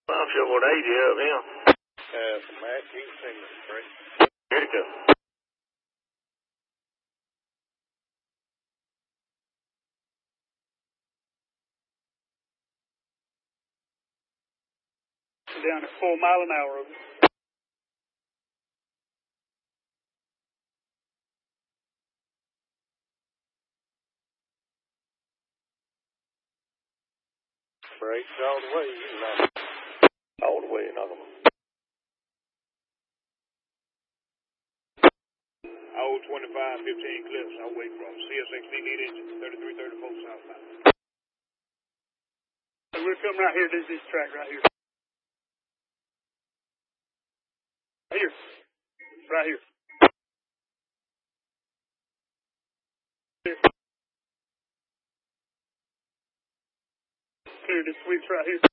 I'm sure what age you have him. Matt, you can sing this straight. Here it goes. Down at 4 miles an hour. Brakes all the way, you know. All the way, knock him. Old 2515 Cliffs, I'll wait from CSXD lead engine, 3334 southbound. So we'll come right here, this track right here. Here. Right here. Here. Clear this switch right here.